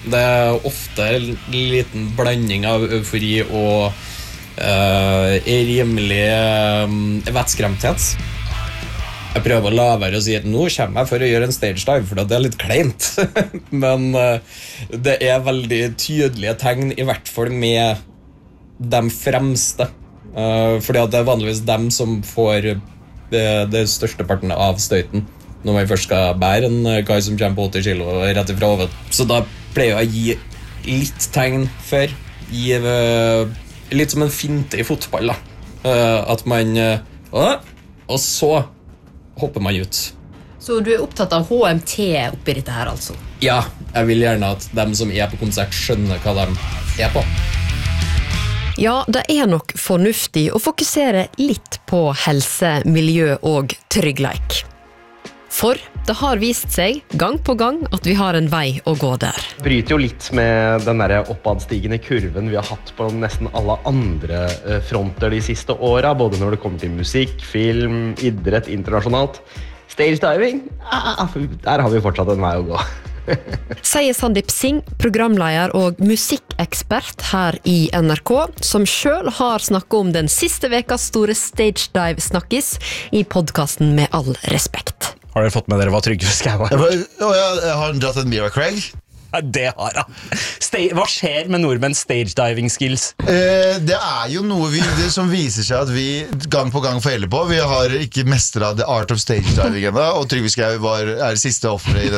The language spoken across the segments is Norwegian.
Det ofte en liten blanding av eufori og rimelig vettskremthet. Jeg prøver å la være å si at nå kommer jeg for å gjøre en stage dive, for det litt kleint. Men det veldig tydelige tegn, i hvert fall med de fremste. Fordi at det vanligvis dem som får det største parten av støyten når man først skal bære en kar som kommer på 80 kilo rett ifra hodet. Så da pleier jeg å gi litt tegn før. Gi litt som en finte i fotball da. At man og så hopper man ut. Så du opptatt av HMT oppi dette her altså? Ja, jeg vil gjerne at dem som på konsert skjønner hva de på. Ja, det nok fornuftig å fokusere litt på helse, miljø og tryggleik. For det har vist seg gang på gang at vi har en vei å gå der. Bryter jo litt med den der oppadstigende kurven vi har hatt på nesten alle andre fronter de siste årene, både når det kommer til musikk, film, idrett, internasjonalt. Stage diving, der har vi fortsatt en vei å gå. Sier Sandeep Singh, programleder og musikkekspert her i NRK, som selv har snakket om den siste vekas store stage dive-snakkis i podcasten Med all respekt. Har dere fått med dere hva Trygve Skau har? Jeg har dratt en Mira Craig. Ja, det har han. Hva skjer med nordmenns stage diving skills? Det jo noe som viser seg at vi gang på gang feiler på. Vi har ikke mestret the art of stage diving enda, og Trygve Skau siste offeret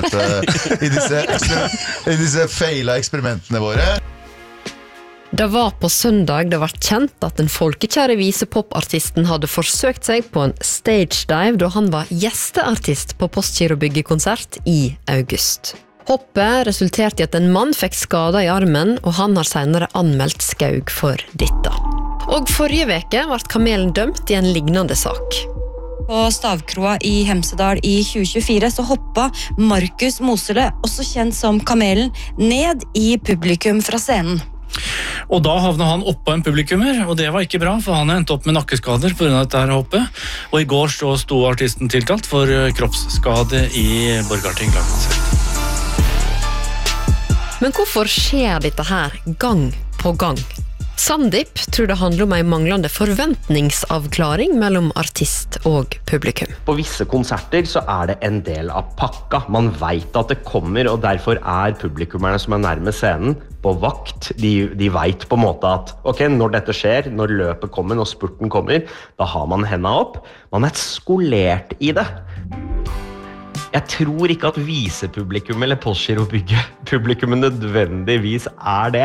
i disse feila eksperimentene våre. Det var på søndag det var kjent at den folkekjære visepopartisten hadde forsøkt seg på en stage dive da han var gjesteartist på Postgirobygget-konsert i august. Hoppet resulterte i at en mann fikk skader i armen, og han har senere anmeldt Skaug for dette. Og forrige veke ble kamelen dømt i en lignende sak. På Stavkroa i Hemsedal i 2024 så hoppa Markus Mosele, også kjent som Kamelen, ned i publikum fra scenen. Og da havnet han oppå en publikummer, og det var ikke bra, for han endte opp med nakkeskader på grunn av dette her hoppet. Og i går sto artisten tiltalt for kroppsskade i Borgarting lagmannsrett. Men hvorfor skjer dette her gang på gang? Sandeep tror det handler om en manglende forventningsavklaring mellom artist og publikum. På visse konserter så det en del av pakka. Man vet at det kommer, og derfor publikummerne som nærmest scenen på vakt. De vet på en måte at ok, når dette skjer, når løpet kommer, når spurten kommer, da har man hendene opp. Man skolert i det. Jeg tror ikke at visepublikum eller Postgirobygget-publikum nødvendigvis det.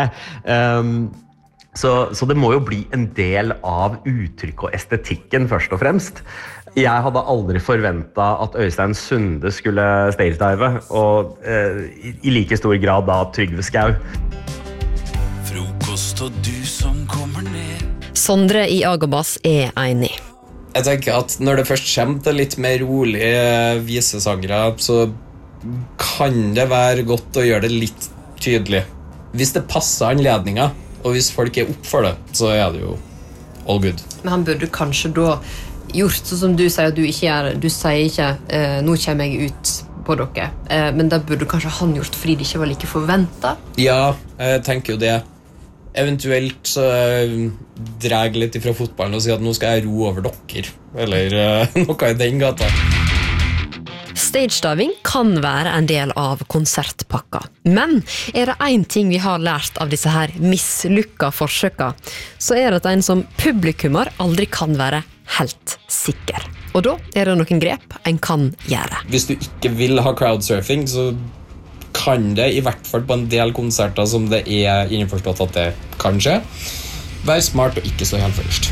Så det må jo bli en del av uttrykk og estetikken først og fremst. Jeg hadde aldri forventet at Øystein Sunde skulle stagedive, og i like stor grad da Trygve Skau. Frokost og du som kommer ned. Sondre i Agobas enig. Jeg tenker at når det først kommer til litt mer rolige visesangere, så kan det være godt å gjøre det litt tydelig. Hvis det passer anledninger, og hvis folk opp for det, så det jo all good. Men han burde kanskje da gjort sånn som du sier at du ikke gjør. Du sier ikke, nå kommer jeg ut på dere. Men det burde kanskje han gjort fordi det ikke var like forventet. Ja, jeg tenker jo det. Eventuelt så drar jeg litt ifra fotballen og sier at nå skal jeg ro over dere. Eller noe i den gata. Stagediving kan være en del av konsertpakka. Men det en ting vi har lært av disse her mislykka forsøka, så det at en som publikummer aldri kan være helt sikker. Og da det noen grep en kan gjøre. Hvis du ikke vil ha crowdsurfing, så kan det, i hvert fall på en del konserter som det innforstått at det kan skje, være smart og ikke stå helt først.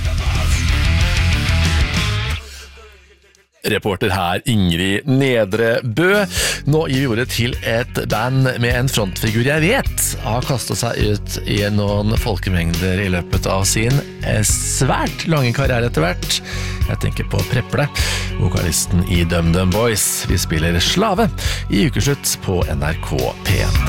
Reporter her Ingrid Nedre Bø. Nå gir vi ordet til et band med en frontfigur jeg vet har kastet seg ut i noen folkemengder i løpet av sin svært lange karriere etter hvert. Jeg tenker på Preple, vokalisten i DumDum Boys. Vi spiller Slave i ukeslutt på NRK P1.